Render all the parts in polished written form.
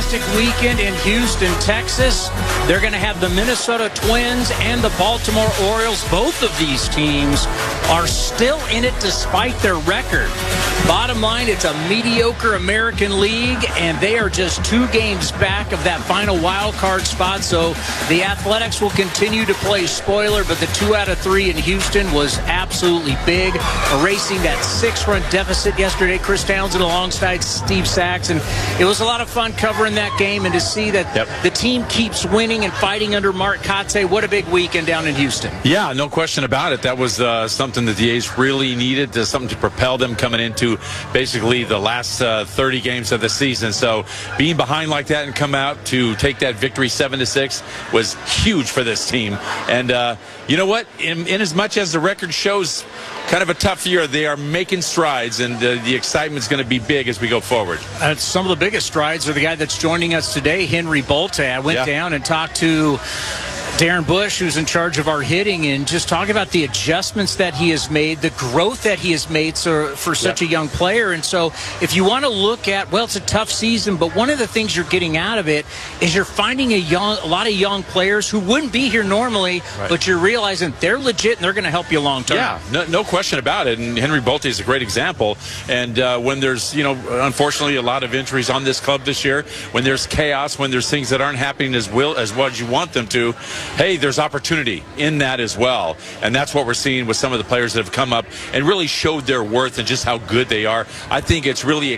fantastic weekend in Houston, Texas. They're going to have the Minnesota Twins and the Baltimore Orioles. Both of these teams are still in it despite their record. Bottom line, it's a mediocre American League, and they are just 2 games back of that final wild card spot. So the Athletics will continue to play spoiler, but the 2 out of 3 in Houston was absolutely big, erasing that 6-run deficit yesterday. Chris Townsend alongside Steve Sachs, and it was a lot of fun covering that game, and to see that the team keeps winning and fighting under Mark Kotsay. What a big weekend down in Houston. Yeah, no question about it. That was something that the A's really needed, something to propel them coming into basically the last 30 games of the season. So being behind like that and come out to take that victory 7-6 was huge for this team. And you know what? In as much as the record shows kind of a tough year, they are making strides, and the excitement is going to be big as we go forward. Some of the biggest strides are the guy that's joining us today, Henry Bolte. I went down and talked to Darren Bush, who's in charge of our hitting, and just talk about the adjustments that he has made, the growth that he has made for such a young player. And so if you want to look at, well, it's a tough season, but one of the things you're getting out of it is you're finding a lot of young players who wouldn't be here normally, but you're realizing they're legit and they're going to help you long term. Yeah, no question about it. And Henry Bolte is a great example. And when there's, unfortunately a lot of injuries on this club this year, when there's chaos, when there's things that aren't happening as well as you want them to, hey, there's opportunity in that as well. And that's what we're seeing with some of the players that have come up and really showed their worth and just how good they are. I think it's really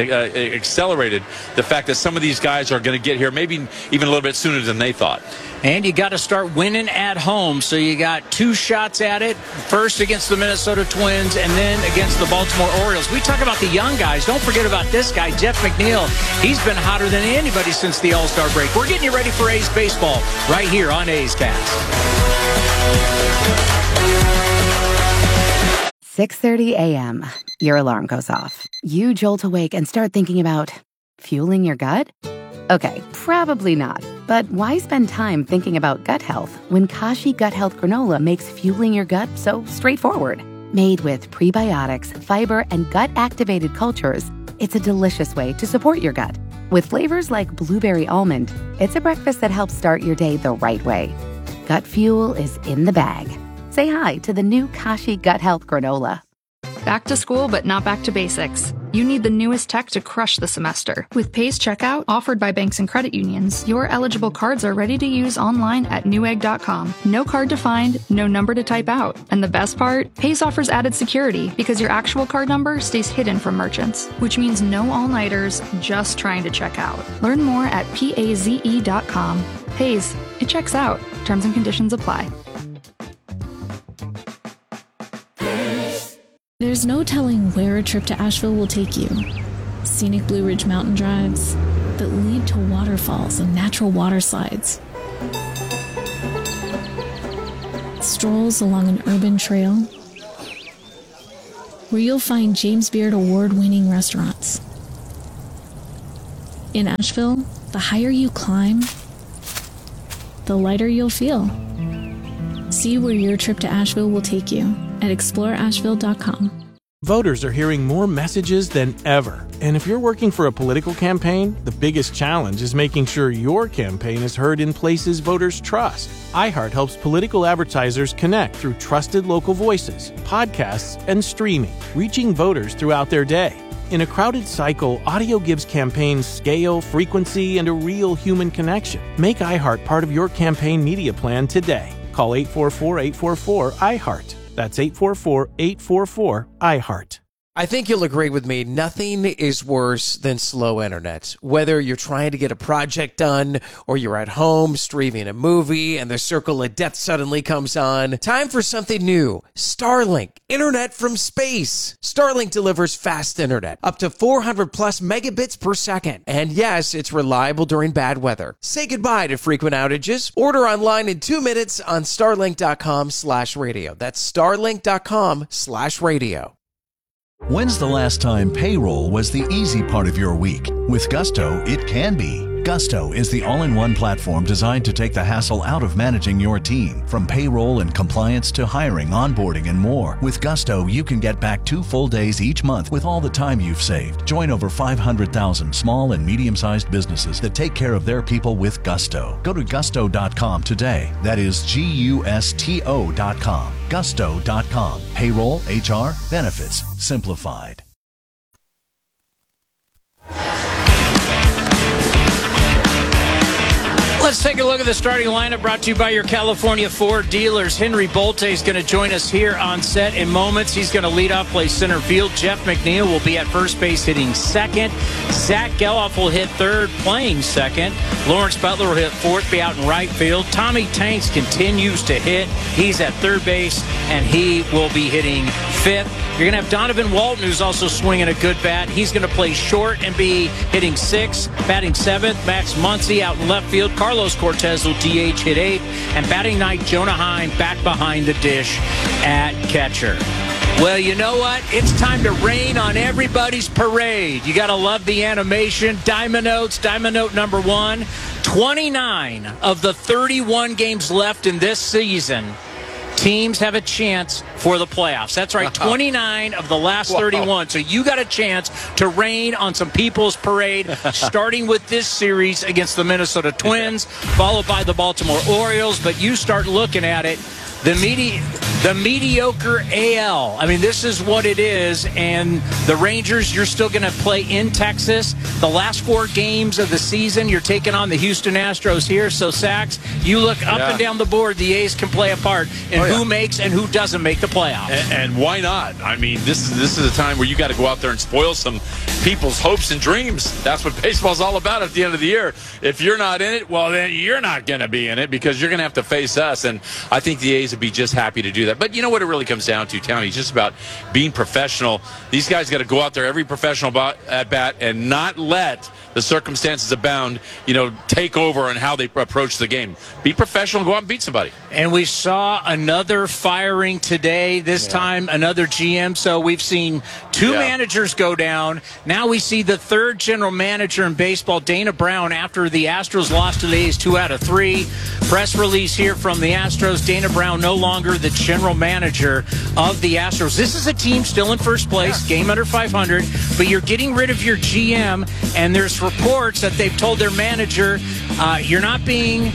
accelerated the fact that some of these guys are going to get here maybe even a little bit sooner than they thought. And you got to start winning at home. So you got 2 shots at it, first against the Minnesota Twins and then against the Baltimore Orioles. We talk about the young guys. Don't forget about this guy, Jeff McNeil. He's been hotter than anybody since the All-Star break. We're getting you ready for A's baseball right here on A's Cast. 6:30 a.m. Your alarm goes off. You jolt awake and start thinking about fueling your gut? Okay, probably not. But why spend time thinking about gut health when Kashi Gut Health Granola makes fueling your gut so straightforward? Made with prebiotics, fiber, and gut-activated cultures, it's a delicious way to support your gut. With flavors like blueberry almond, it's a breakfast that helps start your day the right way. Gut fuel is in the bag. Say hi to the new Kashi Gut Health Granola. Back to school, but not back to basics. You need the newest tech to crush the semester. With Pays Checkout, offered by banks and credit unions, your eligible cards are ready to use online at newegg.com. No card to find, no number to type out. And the best part? Pays offers added security because your actual card number stays hidden from merchants, which means no all-nighters just trying to check out. Learn more at paze.com. Pays. It checks out. Terms and conditions apply. There's no telling where a trip to Asheville will take you. Scenic Blue Ridge mountain drives that lead to waterfalls and natural water slides. Strolls along an urban trail where you'll find James Beard award-winning restaurants. In Asheville, the higher you climb, the lighter you'll feel. See where your trip to Asheville will take you at exploreasheville.com. Voters are hearing more messages than ever. And if you're working for a political campaign, the biggest challenge is making sure your campaign is heard in places voters trust. iHeart helps political advertisers connect through trusted local voices, podcasts, and streaming, reaching voters throughout their day. In a crowded cycle, audio gives campaigns scale, frequency, and a real human connection. Make iHeart part of your campaign media plan today. Call 844-844-iHeart. That's 844-844-iHeart. I think you'll agree with me, nothing is worse than slow internet. Whether you're trying to get a project done or you're at home streaming a movie and the circle of death suddenly comes on, time for something new. Starlink, internet from space. Starlink delivers fast internet, up to 400 plus megabits per second. And yes, it's reliable during bad weather. Say goodbye to frequent outages. Order online in 2 minutes on starlink.com/radio. That's starlink.com/radio. When's the last time payroll was the easy part of your week? With Gusto, it can be. Gusto is the all-in-one platform designed to take the hassle out of managing your team, from payroll and compliance to hiring, onboarding, and more. With Gusto, you can get back 2 full days each month with all the time you've saved. Join over 500,000 small and medium-sized businesses that take care of their people with Gusto. Go to gusto.com today. That is GUSTO.com. Gusto.com. Payroll, HR, benefits, simplified. Let's take a look at the starting lineup brought to you by your California Ford dealers. Henry Bolte is going to join us here on set in moments. He's going to lead off, play center field. Jeff McNeil will be at first base hitting second. Zach Geloff will hit third, playing second. Lawrence Butler will hit fourth, be out in right field. Tommy Tanks continues to hit. He's at third base, and he will be hitting fifth. You're going to have Donovan Walton, who's also swinging a good bat. He's going to play short and be hitting sixth, batting seventh. Max Muncy out in left field. Carlos Cortez will DH, hit eighth. And batting ninth, Jonah Heim back behind the dish at catcher. Well, you know what? It's time to rain on everybody's parade. You got to love the animation. Diamond Notes, Diamond Note number 1. 29 of the 31 games left in this season, teams have a chance for the playoffs. That's right, 29 of the last 31. So you got a chance to rain on some people's parade, starting with this series against the Minnesota Twins, followed by the Baltimore Orioles. But you start looking at it, the mediocre AL. I mean, this is what it is. And the Rangers, you're still going to play in Texas. The last 4 games of the season, you're taking on the Houston Astros here. So, Sax, you look up and down the board, the A's can play a part in who makes and who doesn't make the playoffs. And why not? I mean, this is a time where you got to go out there and spoil some people's hopes and dreams. That's what baseball's all about at the end of the year. If you're not in it, well, then you're not going to be in it because you're going to have to face us. And I think the A's would be just happy to do that. But you know what it really comes down to, Townie? It's just about being professional. These guys got to go out there every professional at bat and not let the circumstances abound, take over on how they approach the game. Be professional, go out and beat somebody. And we saw another firing today, this time another GM. So we've seen 2 managers go down. Now we see the 3rd general manager in baseball, Dana Brown, after the Astros lost to the A's 2 out of 3. Press release here from the Astros. Dana Brown no longer the general manager of the Astros. This is a team still in first place, game under 500, but you're getting rid of your GM, and there's reports that they've told their manager, you're not going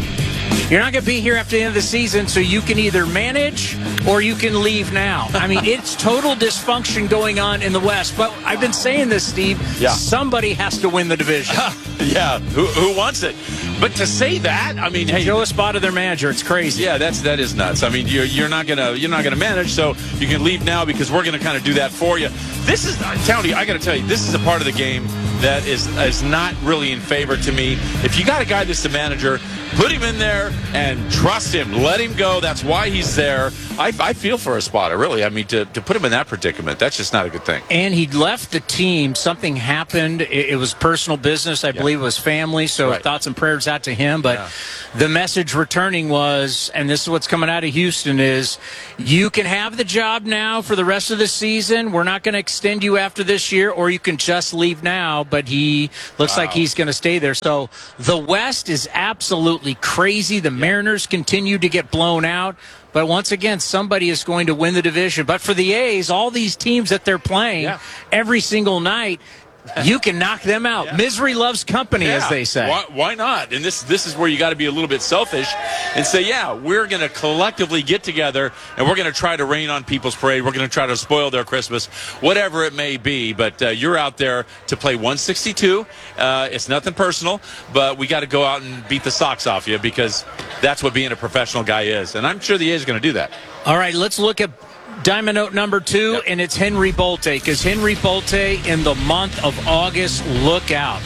to be here after the end of the season, so you can either manage or you can leave now. I mean, it's total dysfunction going on in the West. But I've been saying this, Steve. Yeah. Somebody has to win the division. Yeah. Who wants it? But to say that, I mean, hey, Joe Espada, their manager, it's crazy. Yeah, that is nuts. I mean, you're not gonna manage, so you can leave now because we're gonna kind of do that for you. This is, Townie, I got to tell you, this is a part of the game that is not really in favor to me. If you got a guy that's the manager, put him in there and trust him. Let him go. That's why he's there. I feel for Espada, really. I mean, to put him in that predicament, that's just not a good thing. And he left the team. Something happened. It was personal business. I believe it was family. So thoughts and prayers out to him. But the message returning was, and this is what's coming out of Houston, is you can have the job now for the rest of the season. We're not going to extend you after this year, or you can just leave now. But he looks like he's going to stay there. So the West is absolutely crazy. The Mariners continue to get blown out. But once again, somebody is going to win the division. But for the A's, all these teams that they're playing every single night, you can knock them out. Misery loves company, as they say. Why not? And this is where you got to be a little bit selfish and say, we're going to collectively get together and we're going to try to rain on people's parade. We're going to try to spoil their Christmas, whatever it may be. But you're out there to play 162. It's nothing personal, but we got to go out and beat the socks off you because that's what being a professional guy is. And I'm sure the A's are going to do that. All right, let's look at Diamond Note number 2, and it's Henry Bolte, because Henry Bolte in the month of August, look out.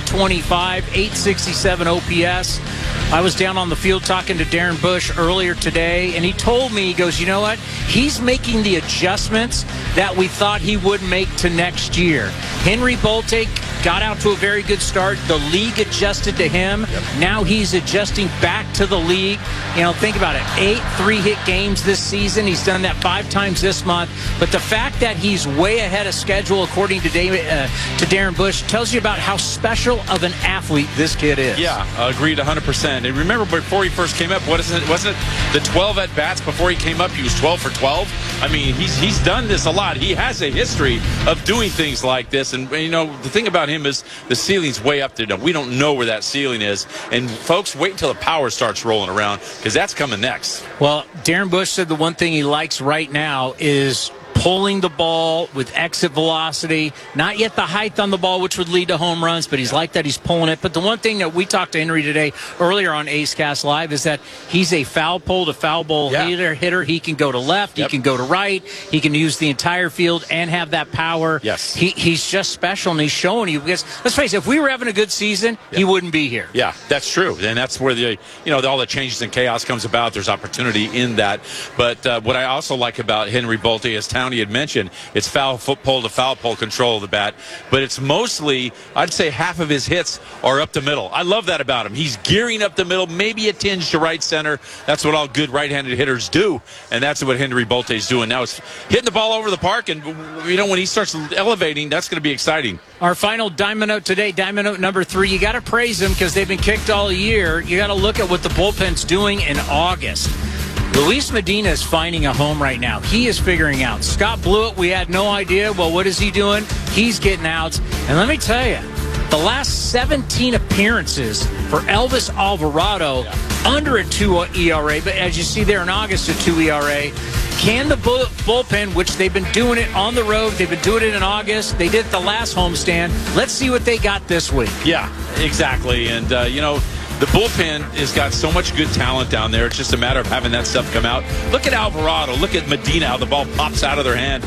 325, 867 OPS. I was down on the field talking to Darren Bush earlier today, and he told me, he goes, you know what? He's making the adjustments that we thought he would make to next year. Henry Bolte got out to a very good start. The league adjusted to him. Now he's adjusting back to the league. Think about it. 8 3-hit games this season. He's done that 5 times this month. But the fact that he's way ahead of schedule, according to Darren Bush, tells you about how special of an athlete this kid is. Yeah, agreed 100%. And remember, before he first came up, wasn't it the 12 at-bats before he came up? He was 12 for 12. I mean, he's done this a lot. He has a history of doing things like this. And, the thing about him is the ceiling's way up there. Now, we don't know where that ceiling is. And, folks, wait until the power starts rolling around, because that's coming next. Well, Darren Bush said the one thing he likes right now is pulling the ball with exit velocity. Not yet the height on the ball, which would lead to home runs, but he's like that. He's pulling it. But the one thing that we talked to Henry today earlier on A's Cast Live is that he's a foul pole to foul ball hitter. He can go to left. He can go to right. He can use the entire field and have that power. Yes. He's just special, and he's showing you. Because let's face it, if we were having a good season, he wouldn't be here. Yeah, that's true. And that's where all the changes and chaos comes about. There's opportunity in that. But what I also like about Henry Bolte, as Townie had mentioned, it's foul pole to foul pole control of the bat. But it's mostly, I'd say half of his hits are up the middle. I love that about him. He's gearing up the middle, maybe a tinge to right center. That's what all good right-handed hitters do. And that's what Henry Bolte is doing now. It's hitting the ball over the park. And, when he starts elevating, that's going to be exciting. Our final Diamond Note today, Diamond Note number 3. You got to praise them because they've been kicked all year. You got to look at what the bullpen's doing in August. Luis Medina is finding a home right now. He is figuring out. Scott Blewett, we had no idea. Well, what is he doing? He's getting outs. And let me tell you, the last 17 appearances for Elvis Alvarado, under a 2 ERA, but as you see there in August, a 2 ERA. Can the bullpen, which they've been doing it on the road, they've been doing it in August, they did it the last homestand. Let's see what they got this week. Yeah, exactly. And, the bullpen has got so much good talent down there. It's just a matter of having that stuff come out. Look at Alvarado. Look at Medina, how the ball pops out of their hand.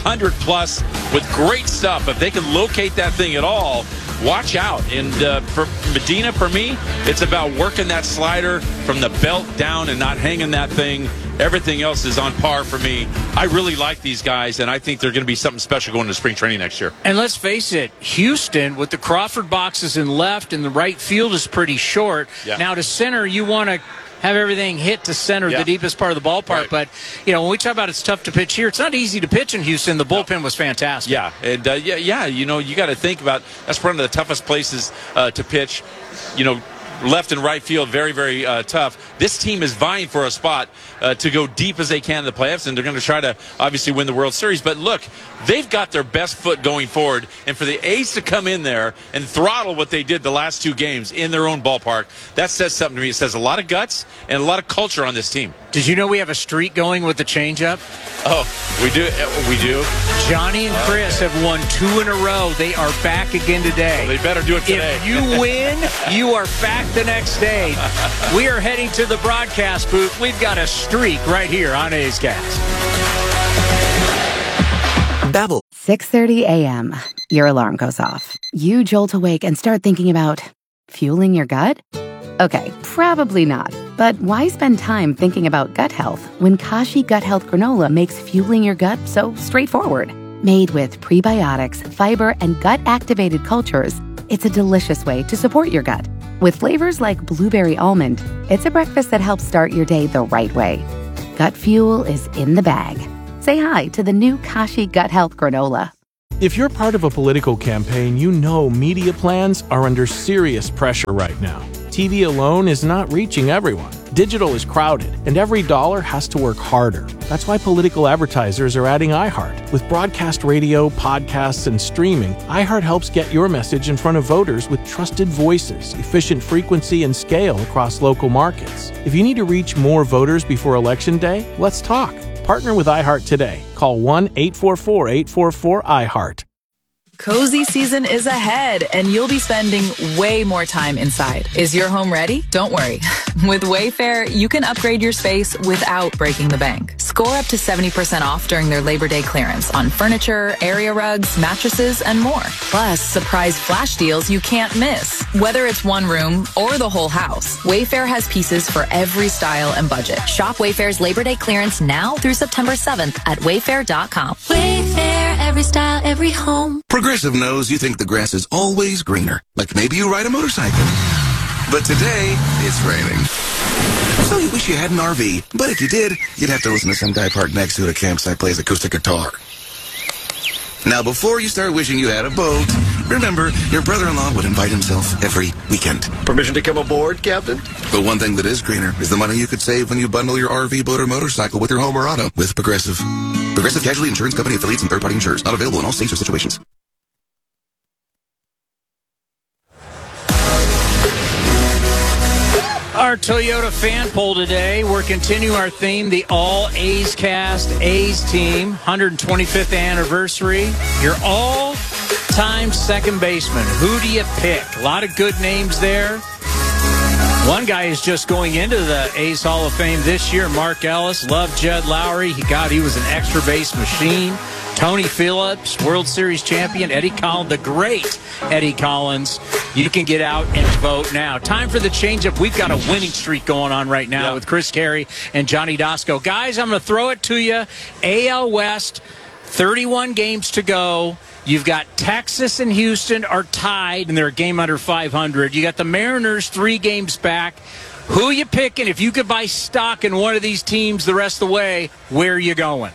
100+ with great stuff. If they can locate that thing at all, watch out. And for Medina, for me, it's about working that slider from the belt down and not hanging that thing. Everything else is on par for me. I really like these guys, and I think they're going to be something special going to spring training next year. And let's face it, Houston, with the Crawford boxes in left and the right field is pretty short. Yeah. Now to center, you want to have everything hit to center, the deepest part of the ballpark. Right. But, when we talk about it's tough to pitch here, it's not easy to pitch in Houston. The bullpen was fantastic. Yeah, and you got to think about that's one of the toughest places to pitch. Left and right field, very, very tough. This team is vying for a spot to go deep as they can in the playoffs, and they're going to try to obviously win the World Series. But look, they've got their best foot going forward, and for the A's to come in there and throttle what they did the last 2 games in their own ballpark, that says something to me. It says a lot of guts and a lot of culture on this team. Did you know we have a streak going with the changeup? Oh, we do. We do. Johnny and Chris have won 2 in a row. They are back again today. Well, they better do it today. If you win, you are back the next day. We are heading to the broadcast booth. We've got a streak right here on A's Cast. Babble. 6:30 a.m. Your alarm goes off. You jolt awake and start thinking about fueling your gut? Okay, probably not. But why spend time thinking about gut health when Kashi Gut Health Granola makes fueling your gut so straightforward? Made with prebiotics, fiber, and gut-activated cultures, it's a delicious way to support your gut. With flavors like blueberry almond, it's a breakfast that helps start your day the right way. Gut fuel is in the bag. Say hi to the new Kashi Gut Health Granola. If you're part of a political campaign, you know media plans are under serious pressure right now. TV alone is not reaching everyone. Digital is crowded, and every dollar has to work harder. That's why political advertisers are adding iHeart. With broadcast radio, podcasts, and streaming, iHeart helps get your message in front of voters with trusted voices, efficient frequency, and scale across local markets. If you need to reach more voters before Election Day, let's talk. Partner with iHeart today. Call 1-844-844-iHeart. Cozy season is ahead, and you'll be spending way more time inside. Is your home ready? Don't worry. With Wayfair, you can upgrade your space without breaking the bank. Score up to 70% off during their Labor Day clearance on furniture, area rugs, mattresses, and more. Plus, surprise flash deals you can't miss. Whether it's one room or the whole house, Wayfair has pieces for every style and budget. Shop Wayfair's Labor Day clearance now through September 7th at wayfair.com. Wayfair, every style, every home. Progressive knows you think the grass is always greener. Like maybe you ride a motorcycle. But today, it's raining. So you wish you had an RV. But if you did, you'd have to listen to some guy parked next to it at a campsite plays acoustic guitar. Now, before you start wishing you had a boat, remember, your brother-in-law would invite himself every weekend. Permission to come aboard, Captain? But one thing that is greener is the money you could save when you bundle your RV, boat, or motorcycle with your home or auto with Progressive. Progressive Casualty Insurance Company affiliates and third-party insurers. Not available in all states or situations. Our Toyota fan poll today, we're continuing our theme, the All A's Cast A's team, 125th anniversary. Your all-time second baseman. Who do you pick? A lot of good names there. One guy is just going into the A's Hall of Fame this year, Mark Ellis. Love Judd Lowry. He was an extra base machine. Tony Phillips, World Series champion. Eddie Collins, the great Eddie Collins. You can get out and vote now. Time for the changeup. We've got a winning streak going on right now with Chris Carey and Johnny Dasco. Guys, I'm going to throw it to you. AL West, 31 games to go. You've got Texas and Houston are tied, and they're a game under 500. You got the Mariners 3 games back. Who you picking? If you could buy stock in one of these teams the rest of the way, where are you going?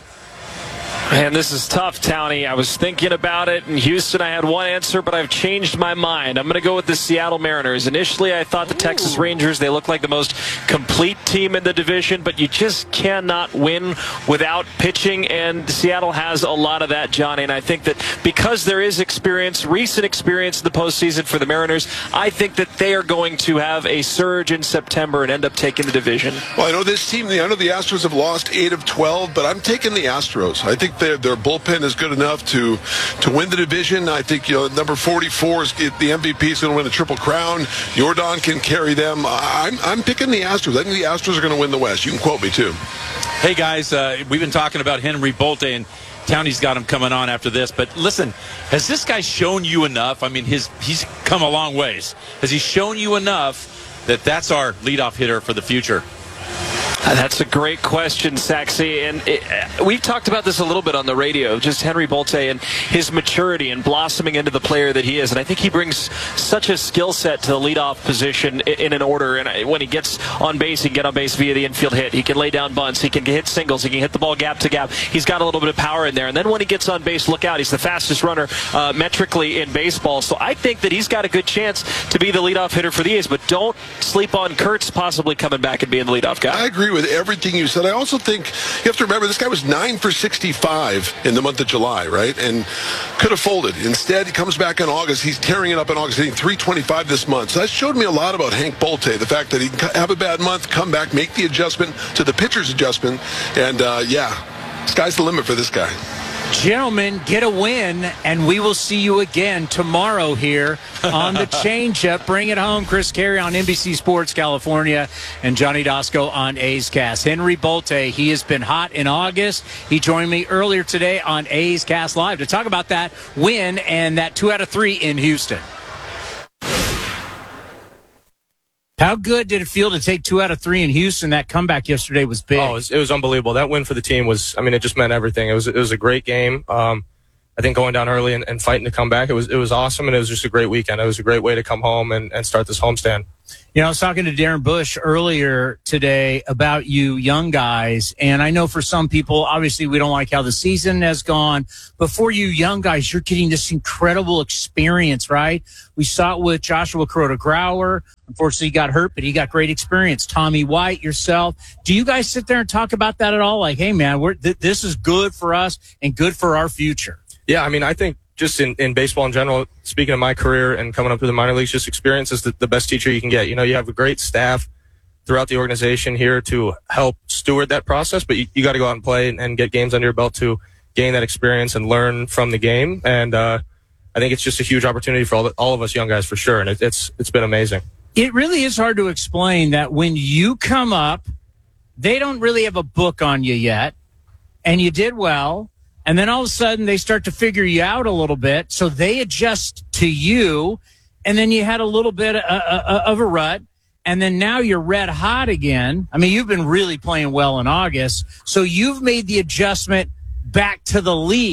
Man, this is tough, Townie. I was thinking about it. In Houston, I had one answer, but I've changed my mind. I'm going to go with the Seattle Mariners. Initially, I thought the Texas Rangers, they look like the most complete team in the division, but you just cannot win without pitching, and Seattle has a lot of that, Johnny. And I think that because there is experience, recent experience in the postseason for the Mariners, I think that they are going to have a surge in September and end up taking the division. Well, I know this team, I know the Astros have lost 8 of 12, but I'm taking the Astros. I think their bullpen is good enough to win the division. I think number 44 is the MVP is going to win the Triple Crown. Jordan can carry them. I'm picking the Astros. I think the Astros are going to win the West. You can quote me too. Hey guys, we've been talking about Henry Bolte, and Townie's got him coming on after this. But listen, has this guy shown you enough? I mean, he's come a long ways. Has he shown you enough that that's our leadoff hitter for the future? That's a great question, Saxy. And we've talked about this a little bit on the radio, just Henry Bolte and his maturity and blossoming into the player that he is. And I think he brings such a skill set to the leadoff position in an order. And when he gets on base, he can get on base via the infield hit. He can lay down bunts. He can hit singles. He can hit the ball gap to gap. He's got a little bit of power in there. And then when he gets on base, look out. He's the fastest runner metrically in baseball. So I think that he's got a good chance to be the leadoff hitter for the A's. But don't sleep on Kurtz possibly coming back and being the leadoff guy. I agree with everything you said. I also think you have to remember this guy was 9 for 65 in the month of July, right? And could have folded. Instead, he comes back in August. He's tearing it up in August, hitting 325 this month. So that showed me a lot about Hank Bolte, the fact that he can have a bad month, come back, make the adjustment to the pitcher's adjustment. And, sky's the limit for this guy. Gentlemen, get a win, and we will see you again tomorrow here on the Changeup. Bring it home. Chris Carey on NBC Sports California and Johnny Dasco on A's Cast. Henry Bolte, he has been hot in August. He joined me earlier today on A's Cast Live to talk about that win and that 2 out of 3 in Houston. How good did it feel to take 2 out of 3 in Houston? That comeback yesterday was big. Oh, it was unbelievable. That win for the team was, it just meant everything. It was a great game. I think going down early and fighting to come back, it was awesome, and it was just a great weekend. It was a great way to come home and start this homestand. I was talking to Darren Bush earlier today about you young guys, and I know for some people, obviously, we don't like how the season has gone, but for you young guys, you're getting this incredible experience, right? We saw it with Joshua Kuroda-Grauer. Unfortunately, he got hurt, but he got great experience. Tommy White, yourself. Do you guys sit there and talk about that at all? Like, hey, man, this is good for us and good for our future. Yeah, I think just in baseball in general, speaking of my career and coming up through the minor leagues, just experience is the best teacher you can get. You have a great staff throughout the organization here to help steward that process, but you got to go out and play and get games under your belt to gain that experience and learn from the game. And I think it's just a huge opportunity for all of us young guys for sure, and it's been amazing. It really is hard to explain that when you come up, they don't really have a book on you yet, and you did well. And then all of a sudden they start to figure you out a little bit. So they adjust to you. And then you had a little bit of a rut. And then now you're red hot again. You've been really playing well in August. So you've made the adjustment back to the league.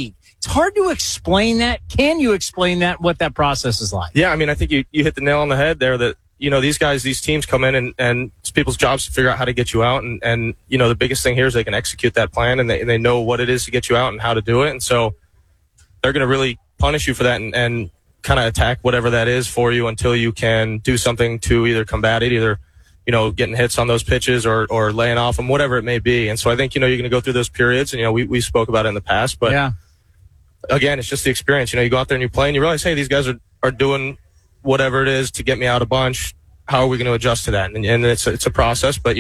hard to explain that. Can you explain that, what that process is like? Yeah, I mean, I think you hit the nail on the head there that, these teams come in and it's people's jobs to figure out how to get you out. And the biggest thing here is they can execute that plan and they know what it is to get you out and how to do it. And so they're going to really punish you for that and kind of attack whatever that is for you until you can do something to either combat it, either, getting hits on those pitches or laying off them, whatever it may be. And so I think, you're going to go through those periods and, we spoke about it in the past, but yeah. Again, it's just the experience. You go out there and you play and you realize, hey, these guys are doing whatever it is to get me out a bunch. How are we going to adjust to that? And it's a process, but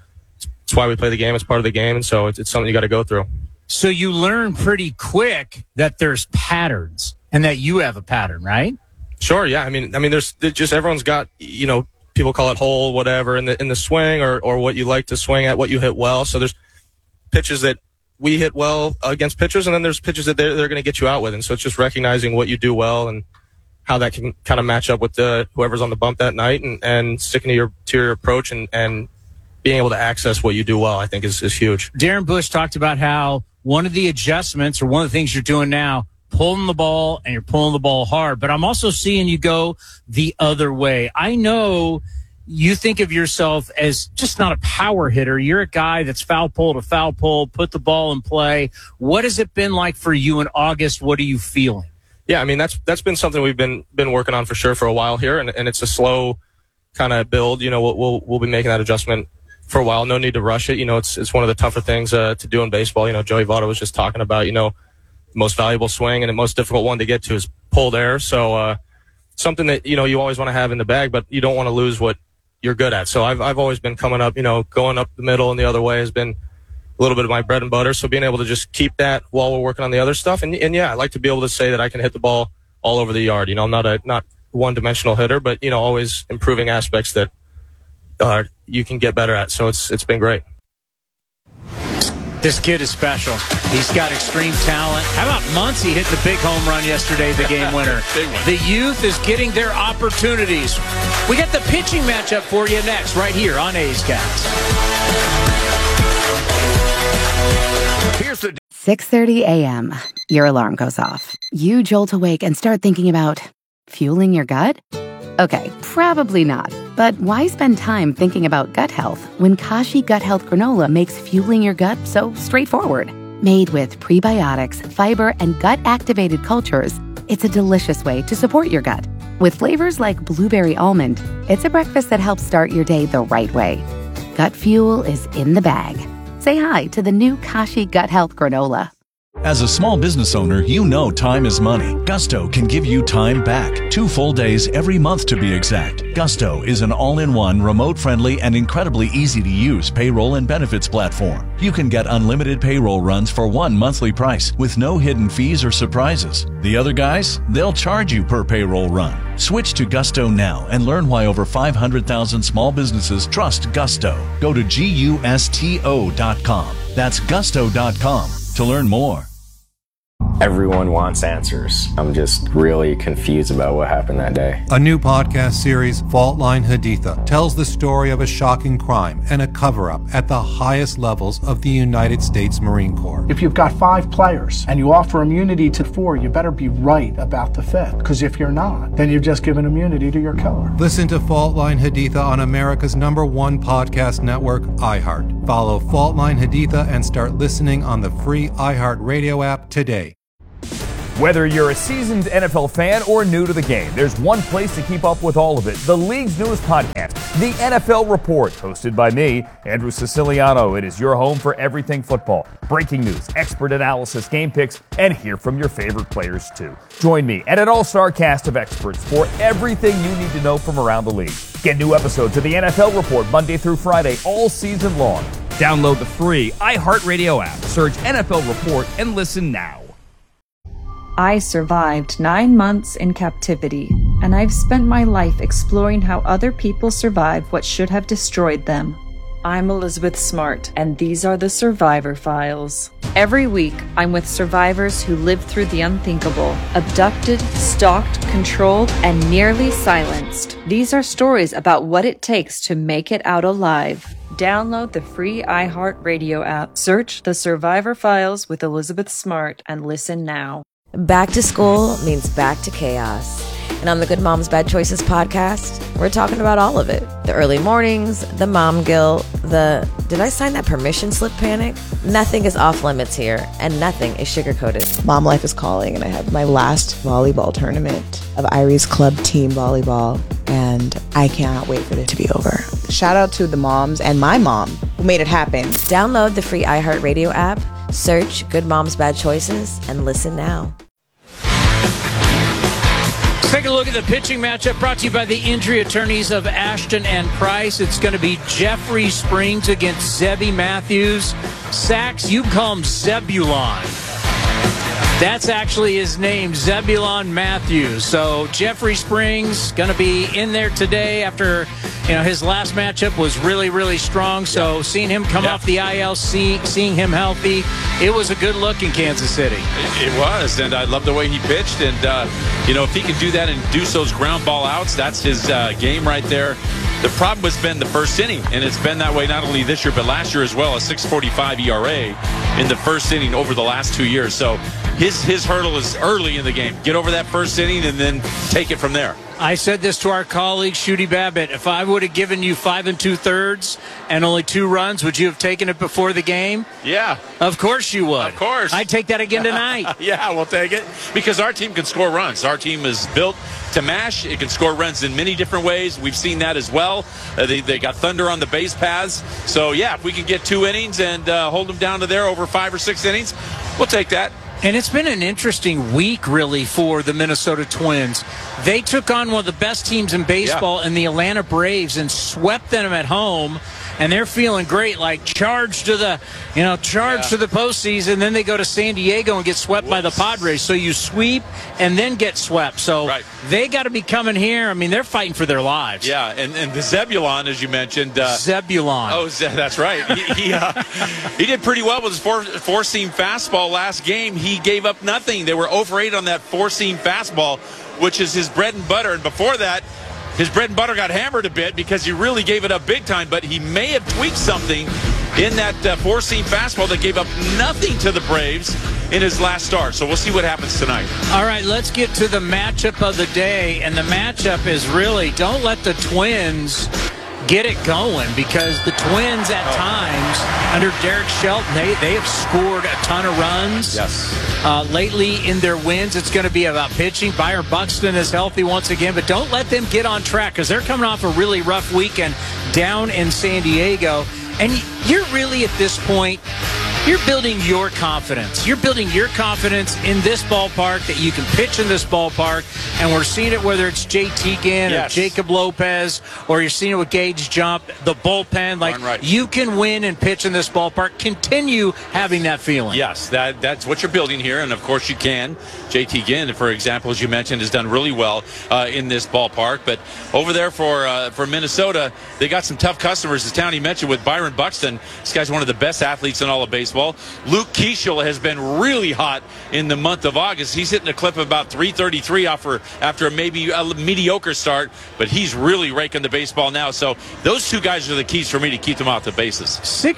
it's why we play the game. It's part of the game. And so it's something you got to go through. So you learn pretty quick that there's patterns and that you have a pattern, right? Sure. Yeah. I mean, there's just, everyone's got, people call it hole, whatever, in the swing or what you like to swing at, what you hit well. So there's pitches that we hit well against pitchers, and then there's pitches that they're going to get you out with. And so it's just recognizing what you do well and how that can kind of match up with whoever's on the bump that night and sticking to your approach and being able to access what you do well, I think is huge. Darren Bush talked about how one of the adjustments or one of the things you're doing now, pulling the ball, and you're pulling the ball hard. But I'm also seeing you go the other way. I know you think of yourself as just not a power hitter. You're a guy that's foul pole to foul pole, put the ball in play. What has it been like for you in August? What are you feeling? Yeah, I mean, that's been something we've been working on for sure for a while here, and it's a slow kind of build. We'll be making that adjustment for a while. No need to rush it. It's one of the tougher things to do in baseball. Joey Votto was just talking about, the most valuable swing and the most difficult one to get to is pulled air. So something that, you always want to have in the bag, but you don't want to lose what you're good at. So I've always been coming up, going up the middle and the other way has been a little bit of my bread and butter. So being able to just keep that while we're working on the other stuff. And yeah, I like to be able to say that I can hit the ball all over the yard. I'm not one-dimensional hitter, but, always improving aspects that you can get better at. So it's been great. This kid is special. He's got extreme talent. How about Muncy hitting the big home run yesterday, the game winner? The youth is getting their opportunities. We got the pitching matchup for you next, right here on A's Cast. Here's the 6:30 a.m. Your alarm goes off. You jolt awake and start thinking about fueling your gut? Okay, probably not. But why spend time thinking about gut health when Kashi Gut Health Granola makes fueling your gut so straightforward? Made with prebiotics, fiber, and gut-activated cultures, it's a delicious way to support your gut. With flavors like blueberry almond, it's a breakfast that helps start your day the right way. Gut fuel is in the bag. Say hi to the new Kashi Gut Health Granola. As a small business owner, you know time is money. Gusto can give you time back. 2 full days every month to be exact. Gusto is an all-in-one, remote-friendly, and incredibly easy-to-use payroll and benefits platform. You can get unlimited payroll runs for one monthly price with no hidden fees or surprises. The other guys, they'll charge you per payroll run. Switch to Gusto now and learn why over 500,000 small businesses trust Gusto. Go to GUSTO.com. That's Gusto.com to learn more. Everyone wants answers. I'm just really confused about what happened that day. A new podcast series, Fault Line Haditha, tells the story of a shocking crime and a cover-up at the highest levels of the United States Marine Corps. If you've got 5 players and you offer immunity to 4, you better be right about the 5th. Because if you're not, then you've just given immunity to your killer. Listen to Fault Line Haditha on America's #1 podcast network, iHeart. Follow Fault Line Haditha and start listening on the free iHeart Radio app today. Whether you're a seasoned NFL fan or new to the game, there's one place to keep up with all of it. The league's newest podcast, The NFL Report, hosted by me, Andrew Siciliano. It is your home for everything football. Breaking news, expert analysis, game picks, and hear from your favorite players too. Join me and an all-star cast of experts for everything you need to know from around the league. Get new episodes of The NFL Report Monday through Friday all season long. Download the free iHeartRadio app. Search NFL Report and listen now. I survived 9 months in captivity, and I've spent my life exploring how other people survive what should have destroyed them. I'm Elizabeth Smart, and these are the Survivor Files. Every week, I'm with survivors who lived through the unthinkable, abducted, stalked, controlled, and nearly silenced. These are stories about what it takes to make it out alive. Download the free iHeartRadio app, search The Survivor Files with Elizabeth Smart, and listen now. Back to school means back to chaos. And on the Good Moms Bad Choices podcast, we're talking about all of it. The early mornings, the mom guilt, the did I sign that permission slip panic? Nothing is off limits here, and nothing is sugar-coated. Mom life is calling, and I have my last volleyball tournament of Irie's club team volleyball, and I cannot wait for it to be over. Shout out to the moms and my mom who made it happen. Download the free iHeartRadio app, search Good Moms Bad Choices, and listen now. Let's take a look at the pitching matchup brought to you by the injury attorneys of Ashton and Price. It's going to be Jeffrey Springs against Zebby Matthews. Sax, you call him Zebulon. That's actually his name, Zebulon Matthews. So Jeffrey Springs going to be in there today after, his last matchup was really, really strong. So seeing him come off the IL, seeing him healthy, it was a good look in Kansas City. It was, and I love the way he pitched. And, if he can do that and do those ground ball outs, that's his game right there. The problem has been the first inning, and it's been that way not only this year but last year as well, a 6.45 ERA in the first inning over the last 2 years. So his hurdle is early in the game. Get over that first inning and then take it from there. I said this to our colleague, Shooty Babbitt. If I would have given you 5 2/3 and only 2 runs, would you have taken it before the game? Yeah. Of course you would. Of course. I'd take that again tonight. Yeah, we'll take it. Because our team can score runs. Our team is built to mash. It can score runs in many different ways. We've seen that as well. They got thunder on the base paths. So, yeah, if we can get 2 innings and hold them down to there over 5 or 6 innings, we'll take that. And it's been an interesting week, really, for the Minnesota Twins. They took on one of the best teams in baseball in the Atlanta Braves and swept them at home. And they're feeling great, like charge to the postseason. Then they go to San Diego and get swept by the Padres. So you sweep and then get swept. So they got to be coming here. I mean, they're fighting for their lives. Yeah, and the Zebulon, as you mentioned. Zebulon. Oh, that's right. He did pretty well with his four-seam fastball last game. He gave up nothing. They were 0 for 8 on that four-seam fastball, which is his bread and butter. And before that, his bread and butter got hammered a bit because he really gave it up big time, but he may have tweaked something in that four-seam fastball that gave up nothing to the Braves in his last start. So we'll see what happens tonight. All right, let's get to the matchup of the day. And the matchup is really, don't let the Twins get it going, because the Twins at times under Derek Shelton, they have scored a ton of runs. Yes. Lately in their wins, it's going to be about pitching. Byron Buxton is healthy once again, but don't let them get on track, because they're coming off a really rough weekend down in San Diego. And you're really at this point, you're building your confidence. You're building your confidence in this ballpark, that you can pitch in this ballpark. And we're seeing it whether it's JT Ginn or Jacob Lopez, or you're seeing it with Gage Jump, the bullpen. Like, you can win and pitch in this ballpark. Continue having that feeling. Yes, that's what you're building here. And, of course, you can. JT Ginn, for example, as you mentioned, has done really well in this ballpark. But over there for Minnesota, they got some tough customers, as Townie mentioned, with Byron Buxton. This guy's one of the best athletes in all of baseball. Luke Keeschel has been really hot in the month of August. He's hitting a clip of about 333 after maybe a mediocre start, but he's really raking the baseball now. So those two guys are the keys for me to keep them off the bases.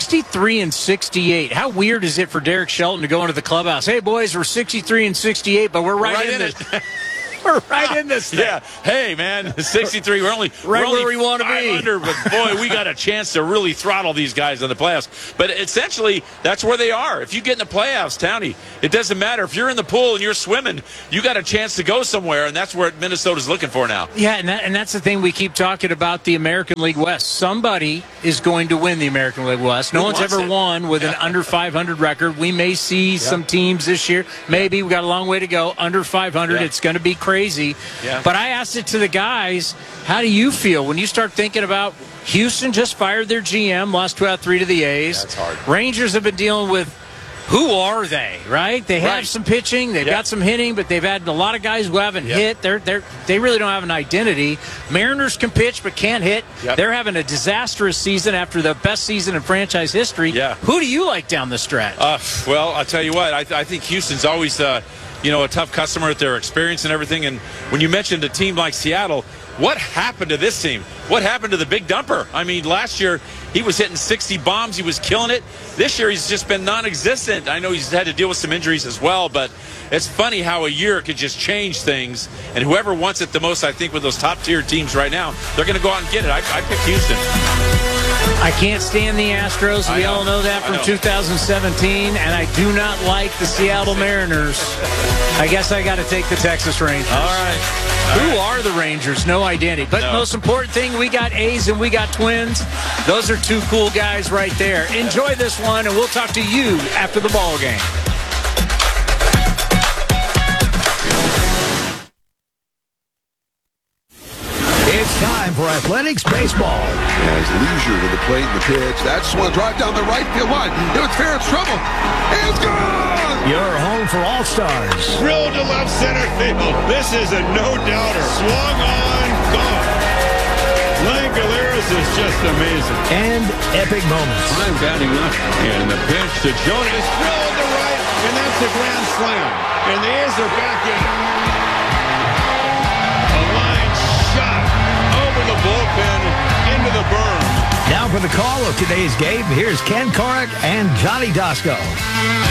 63 and 68. How weird is it for Derek Shelton to go into the clubhouse? Hey, boys, we're 63 and 68, but we're right in it. We're right in this thing. Yeah. Hey, man, 63. We're only where we want to be. Under, but boy, we got a chance to really throttle these guys in the playoffs. But essentially, that's where they are. If you get in the playoffs, Townie, it doesn't matter. If you're in the pool and you're swimming, you got a chance to go somewhere, and that's where Minnesota's looking for now. Yeah, and that's the thing we keep talking about, the American League West. Somebody is going to win the American League West. No one's ever won with an under 500 record. We may see some teams this year. Maybe. We got a long way to go. Under 500, it's going to be crazy. But I asked it to the guys, how do you feel when you start thinking about Houston just fired their GM, lost 2 out of 3 to the A's. That's hard. Rangers have been dealing with, who are they, right? They have some pitching, they've got some hitting, but they've had a lot of guys who haven't hit. They really don't have an identity. Mariners can pitch but can't hit. They're having a disastrous season after the best season in franchise history. Who do you like down the stretch? Well, I'll tell you what, I think Houston's always a tough customer with their experience and everything. And when you mentioned a team like Seattle, what happened to this team? What happened to the big dumper? I mean, last year he was hitting 60 bombs. He was killing it. This year he's just been non-existent. I know he's had to deal with some injuries as well, but it's funny how a year could just change things. And whoever wants it the most, I think, with those top-tier teams right now, they're going to go out and get it. I picked Houston. I can't stand the Astros. We all know that from 2017, and I do not like the Seattle Mariners. I guess I got to take the Texas Rangers. All right. Who are the Rangers? No identity. But most important thing, we got A's and we got Twins. Those are two cool guys right there. Enjoy this one, and we'll talk to you after the ball game. It's time for Athletics Baseball. Has leisure to the plate and the pitch. That's one drive down the right field line. It was fair, it's trouble. It's gone! Your home for All-Stars. Drilled to left center field. This is a no-doubter. Swung on, gone. Langoliers is just amazing. And epic moments. I'm batting left. And the pitch to Jonas. Drilled to right, and that's a grand slam. And the A's are back in it. A line shot over the bullpen into the berm. Now for the call of today's game, here's Ken Korach and Johnny Dosko.